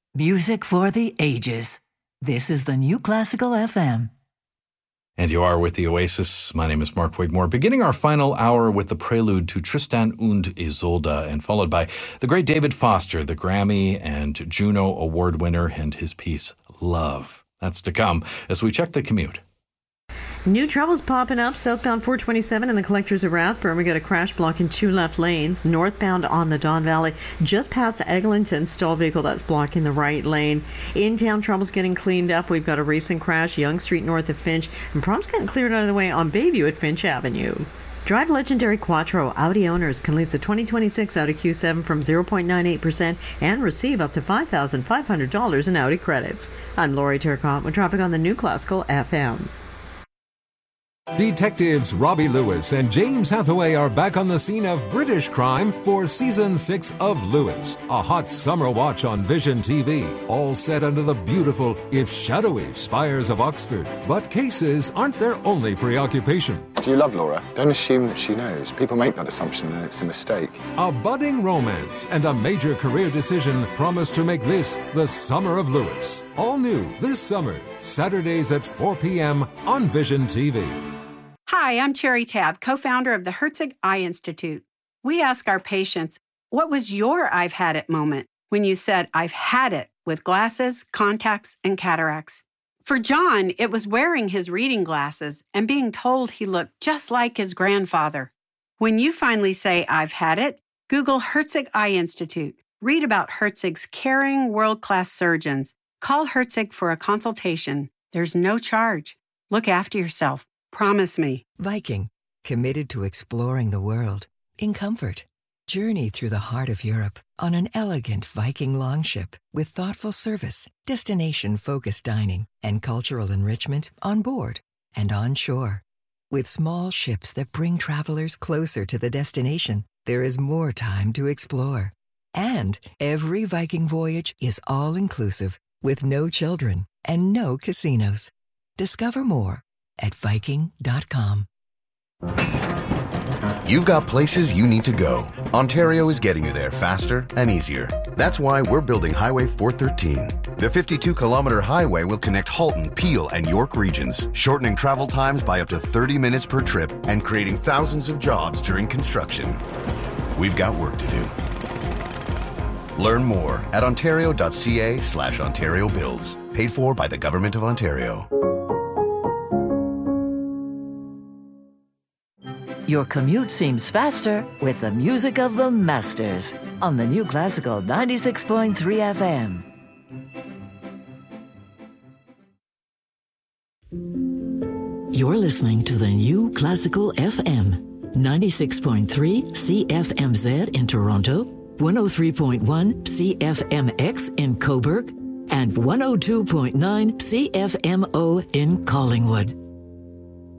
Music for the ages. This is the New Classical FM. And you are with the Oasis. My name is Mark Wigmore. Beginning our final hour with the prelude to Tristan und Isolde, and followed by the great David Foster, the Grammy and Juno Award winner, and his piece, Love. That's to come as we check the commute. New troubles popping up southbound 427 in the Collectors of Rathburn. We got a crash blocking 2 left lanes. Northbound on the Don Valley, just past Eglinton, stall vehicle that's blocking the right lane. In-town troubles getting cleaned up. We've got a recent crash, Yonge Street north of Finch, and problems getting cleared out of the way on Bayview at Finch Avenue. Drive legendary Quattro. Audi owners can lease a 2026 Audi Q7 from 0.98% and receive up to $5,500 in Audi credits. I'm Lori Turcotte with traffic on the New Classical FM. Detectives Robbie Lewis and James Hathaway are back on the scene of British crime for Season 6 of Lewis, a hot summer watch on Vision TV, all set under the beautiful, if shadowy, spires of Oxford. But cases aren't their only preoccupation. Do you love Laura? Don't assume that she knows. People make that assumption and it's a mistake. A budding romance and a major career decision promise to make this the summer of Lewis. All new this summer, Saturdays at 4 p.m. on Vision TV. Hi, I'm Cherry Tabb, co-founder of the Herzig Eye Institute. We ask our patients, what was your I've had it moment when you said, I've had it with glasses, contacts, and cataracts? For John, it was wearing his reading glasses and being told he looked just like his grandfather. When you finally say, I've had it, Google Herzig Eye Institute. Read about Herzig's caring, world-class surgeons. Call Herzig for a consultation. There's no charge. Look after yourself. Promise me. Viking, committed to exploring the world in comfort. Journey through the heart of Europe on an elegant Viking longship with thoughtful service, destination-focused dining, and cultural enrichment on board and on shore. With small ships that bring travelers closer to the destination, there is more time to explore. And every Viking voyage is all-inclusive with no children and no casinos. Discover more at Viking.com. You've got places you need to go. Ontario is getting you there faster and easier. That's why we're building Highway 413. The 52-kilometer highway will connect Halton, Peel, and York regions, shortening travel times by up to 30 minutes per trip and creating thousands of jobs during construction. We've got work to do. Learn more at ontario.ca/Ontario Builds. Paid for by the Government of Ontario. Your commute seems faster with the music of the masters on the New Classical 96.3 FM. You're listening to the New Classical FM, 96.3 CFMZ in Toronto, 103.1 CFMX in Cobourg, and 102.9 CFMO in Collingwood.